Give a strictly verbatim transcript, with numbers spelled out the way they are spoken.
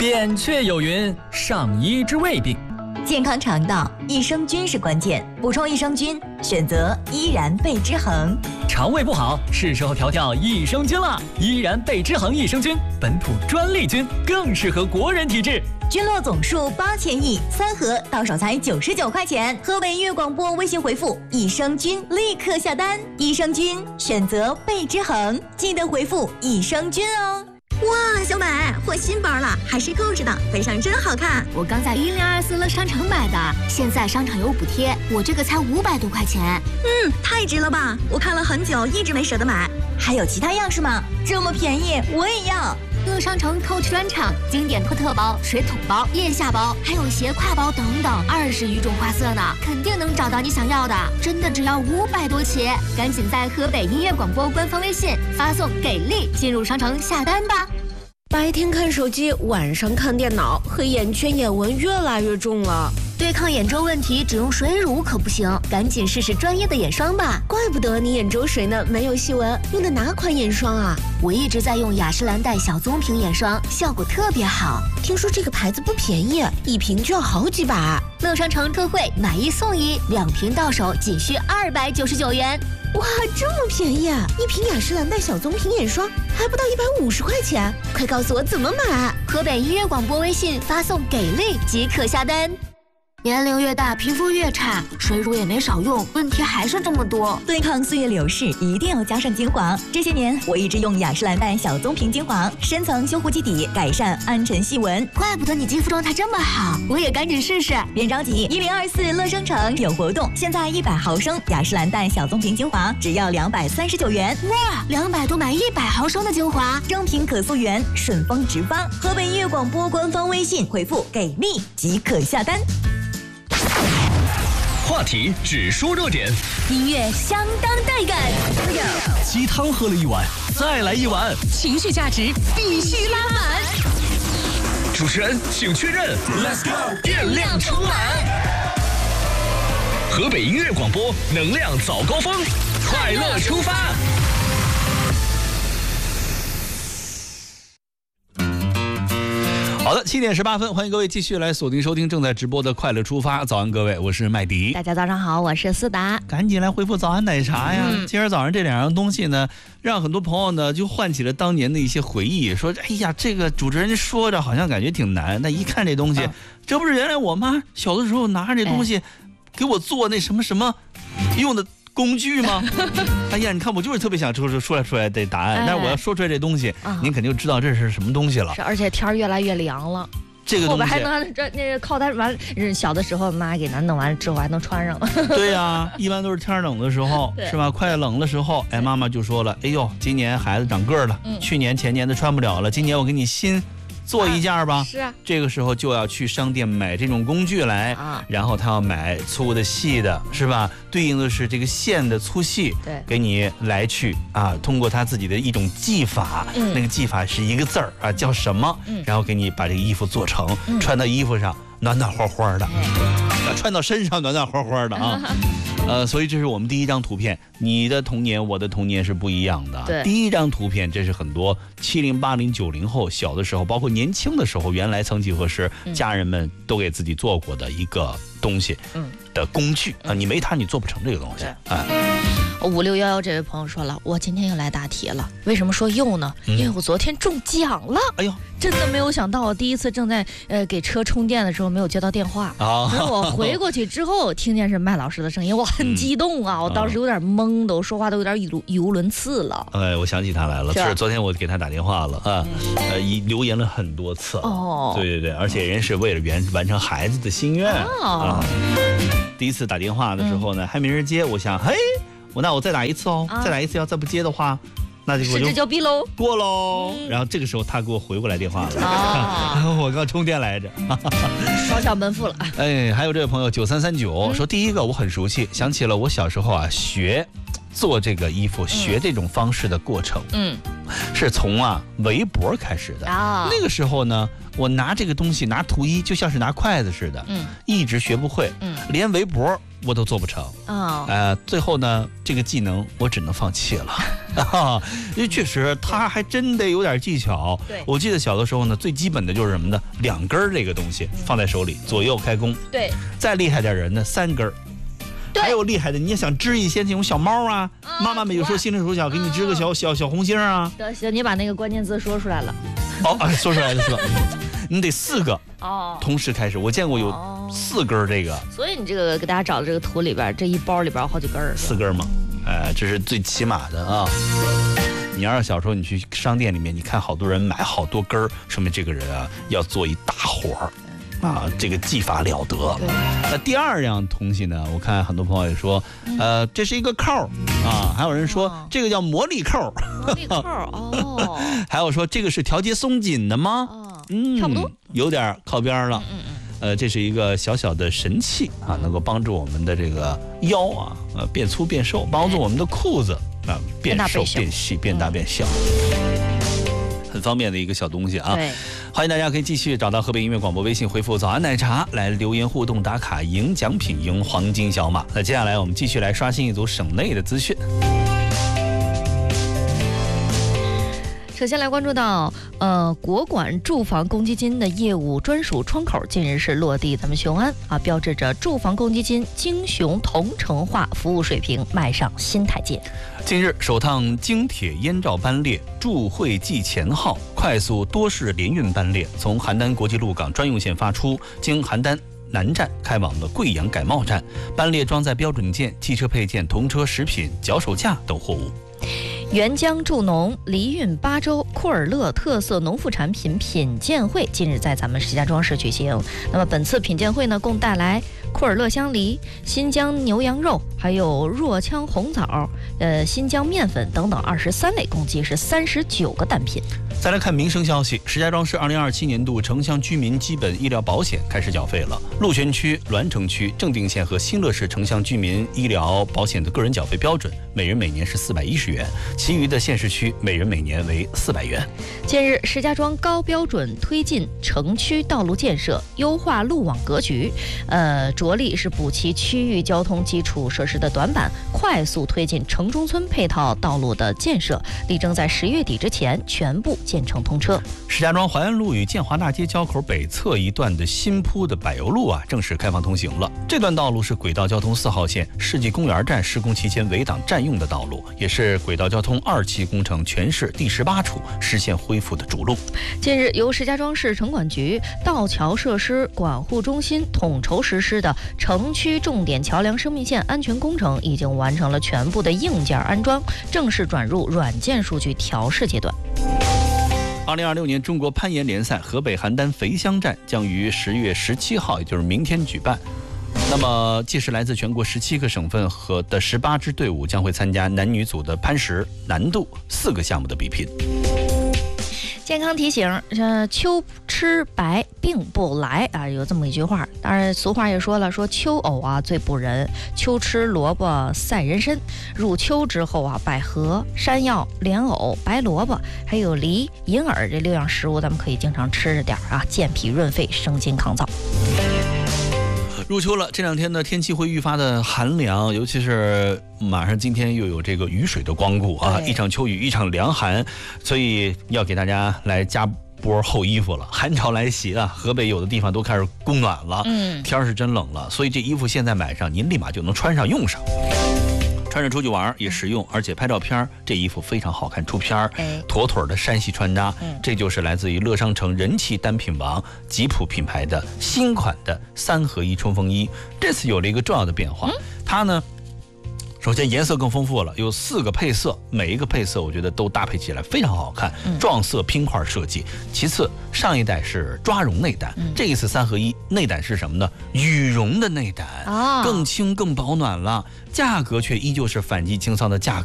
扁鹊有云：上医治未病。 健康肠道，益生菌是关键，补充益生菌，选择依然贝之恒。 肠胃不好，是时候调调益生菌了。依然贝之恒益生菌，本土专利菌，更适合国人体质。 菌落总数八千亿，三盒到手才九十九块钱。河北音乐广播微信回复益生菌，立刻下单。益生菌选择贝之恒，记得回复益生菌哦。哇，小美换新包了，还是购置的，背上真好看。 我刚在一零二四乐商城买的，现在商场有补贴，我这个才五百多块钱。 嗯，太值了吧！我看了很久，一直没舍得买。还有其他样式吗？这么便宜，我也要。 乐商城 Coach 专场，经典托特包、水桶包、腋下包，还有斜挎包等等，二十余种花色呢，肯定能找到你想要的。真的只要五百多起，赶紧在河北音乐广播官方微信发送“给力”进入商城下单吧。 白天看手机，晚上看电脑，黑眼圈、眼纹越来越重了。 对抗眼周问题，只用水乳可不行，赶紧试试专业的眼霜吧。 怪不得你眼周水呢，没有细纹，用的哪款眼霜啊？ 我一直在用雅诗兰黛小棕瓶眼霜，效果特别好。 听说这个牌子不便宜，一瓶就要好几百。 乐商城特惠，买一送一，两瓶到手仅需二百九十九元。 哇，这么便宜啊！一瓶雅诗兰黛小棕瓶眼霜还不到一百五十块钱，快告诉我怎么买！ 河北音乐广播微信发送“给力”即可下单。年龄越大，皮肤越差，水乳也没少用，问题还是这么多。 对抗岁月流逝，一定要加上精华。这些年，我一直用雅诗兰黛小棕瓶精华，深层修护基底，改善暗沉细纹。 怪不得你肌肤状态这么好，我也赶紧试试。 别着急，一零二四乐商城有活动，现在一百毫升雅诗兰黛小棕瓶精华只要两百三十九元。 哇，两百多买一百毫升的精华， 正品可溯源，顺丰直发。河北音乐广播官方微信回复“给力”即可下单。 话题只说热点， 音乐相当带感。 鸡汤喝了一碗，再来一碗， 情绪价值必须拉满。 主持人请确认 ，Let's go， 电量充满。河北音乐广播，能量早高峰，快乐出发。 好的，七点十八分，欢迎各位继续来锁定收听正在直播的快乐出发。早安，各位，我是麦迪。 大家早上好，我是思达。 赶紧来回复早安奶茶呀！ 嗯、 今儿早上这两样东西呢，让很多朋友呢就唤起了当年的一些回忆，说：“哎呀，这个主持人说着好像感觉挺难，那一看这东西，嗯、这不是原来我妈小的时候拿着这东西，给我做那什么什么用的。”工具吗？哎呀，你看我就是特别想说说出来这答案，哎、但是我要说出来这东西，啊、您肯定知道这是什么东西了。 是，而且天越来越凉了， 这个东西后边还能这那靠它完。小的时候妈给咱弄完之后还能穿上。 对呀、啊，一般都是天冷的时候，是吧？快冷的时候，哎，妈妈就说了，哎呦，今年孩子长个儿了，嗯、去年前年的穿不了了，今年我给你新。做一件吧、啊， 是啊， 这个时候就要去商店买这种工具来，啊、然后他要买粗的、细的，是吧？对应的是这个线的粗细， 对， 给你来去啊，通过他自己的一种技法，嗯、那个技法是一个字儿啊，叫什么？嗯、然后给你把这个衣服做成，嗯、穿到衣服上暖暖和和的，嗯、穿到身上暖暖和和的啊。呃，所以这是我们第一张图片，你的童年，我的童年是不一样的。 对， 第一张图片，这是很多七零、八零、九零后小的时候，包括年轻的时候，原来曾几何时，嗯、家人们都给自己做过的一个东西，嗯，的工具啊，你没它，你做不成这个东西啊。 五六幺幺这位朋友说了，我今天又来答题了。为什么说又呢？嗯、因为我昨天中奖了。 哎呦， 真的没有想到，我第一次正在呃给车充电的时候没有接到电话。啊，然后我回过去之后，听见是麦老师的声音，我很激动啊！嗯、我当时有点懵，都说话都有点语语无伦次了。 哎，我想起他来了，是昨天我给他打电话了啊，嗯、呃，留言了很多次。哦，对对对，而且人是为了完完成孩子的心愿、哦、啊。第一次打电话的时候呢，嗯、还没人接，我想，嘿。我那我再打一次哦，啊、再打一次，要再不接的话，那就我就失之交臂喽， 过喽。嗯、然后这个时候他给我回过来电话了，啊、我刚充电来着， 双向奔赴了。 哎，还有这位朋友九三三九说，第一个我很熟悉，想起了我小时候啊学做这个衣服，学这种方式的过程，嗯，是从啊围脖开始的啊。那个时候呢，我拿这个东西拿图一就像是拿筷子似的，嗯，一直学不会，嗯，连围脖我都做不成啊、哦。呃，最后呢，这个技能我只能放弃了。 啊，因为确实它还真得有点技巧。 对， 我记得小的时候呢，最基本的就是什么呢？两根这个东西放在手里，左右开弓。 对， 再厉害点人呢，三根。还有厉害的，你也想织一些这种小猫啊？啊妈妈们有时候心里手巧，给你织个小、啊、小小红星啊。 得行，你把那个关键字说出来了。 哦，啊、说出来了是吧？你得四个哦，同时开始。我见过有四根这个。 所以你这个给大家找的这个图里边，这一包里边有好几根。 四根嘛，哎、呃，这是最起码的啊。你要是小时候你去商店里面，你看好多人买好多根儿，说明这个人啊要做一大活儿。啊，这个技法了得。那第二样东西呢，我看很多朋友也说，呃，这是一个扣啊，还有人说、哦、这个叫魔力扣。 魔力扣哦。 还有说这个是调节松紧的吗？ 哦， 嗯， 差不多， 有点靠边了。 嗯嗯。 呃，这是一个小小的神器啊，能够帮助我们的这个腰啊，呃，变粗变瘦，帮助我们的裤子啊变瘦变细变大变小。很方便的一个小东西啊，欢迎大家可以继续找到河北音乐广播微信回复早安奶茶来留言互动打卡赢奖品赢黄金小马。那接下来我们继续来刷新一组省内的资讯。 首先来关注到，呃，国管住房公积金的业务专属窗口近日是落地咱们雄安啊，标志着住房公积金京雄同城化服务水平迈上新台阶。 近日，首趟京铁燕赵班列驻会稽前号快速多式联运班列从邯郸国际陆港专用线发出，经邯郸南站开往了贵阳改贸站，班列装载标准件、汽车配件、童车、食品、脚手架等货物。 沅江助农梨运八州库尔勒特色农副产品品鉴会近日在咱们石家庄市举行。那么本次品鉴会呢，共带来库尔勒香梨、新疆牛羊肉，还有若羌红枣、呃新疆面粉等等二十三类，共计是三十九个单品。 再来看民生消息，石家庄市二零二七年度城乡居民基本医疗保险开始缴费了。鹿泉区、栾城区、正定县和新乐市城乡居民医疗保险的个人缴费标准，每人每年是四百一十元，其余的县市区每人每年为四百元。 近日，石家庄高标准推进城区道路建设，优化路网格局，呃，着力是补齐区域交通基础设施的短板，快速推进城中村配套道路的建设，力争在十月底之前全部建成通车。 石家庄淮安路与建华大街交口北侧一段的新铺的柏油路啊，正式开放通行了。这段道路是轨道交通四号线世纪公园站施工期间围挡占用的道路，也是轨道交通二期工程全市第十八处实现恢复的主路。 近日，由石家庄市城管局道桥设施管护中心统筹实施的城区重点桥梁生命线安全工程已经完成了全部的硬件安装，正式转入软件数据调试阶段。 二零二六年中国攀岩联赛河北邯郸肥乡站将于十月十七号，也就是明天举办。那么，届时来自全国十七个省份和的十八支队伍将会参加男女组的攀石难度四个项目的比拼。 健康提醒，呃，秋吃白病不来啊，有这么一句话。当然，俗话也说了，说秋藕啊最补人，秋吃萝卜赛人参。入秋之后啊，百合、山药、莲藕、白萝卜，还有梨、银耳这六样食物，咱们可以经常吃着点啊，健脾润肺，生津抗燥。 入秋了，这两天呢天气会愈发的寒凉，尤其是马上今天又有这个雨水的光顾啊，一场秋雨一场凉寒，所以要给大家来加波厚衣服了。寒潮来袭啊，河北有的地方都开始供暖了，嗯，天是真冷了，所以这衣服现在买上，您立马就能穿上用上。穿着出去玩也实用，而且拍照片这衣服非常好看，出片儿，妥妥的山西穿搭。这就是来自于乐商城人气单品王吉普品牌的新款的三合一冲锋衣。这次有了一个重要的变化，它呢首先颜色更丰富了，有四个配色，每一个配色我觉得都搭配起来非常好看，撞色拼块设计。其次，上一代是抓绒内胆，这一次三合一内胆是什么呢？羽绒的内胆，更轻更保暖了，价格却依旧是反季清仓的价格。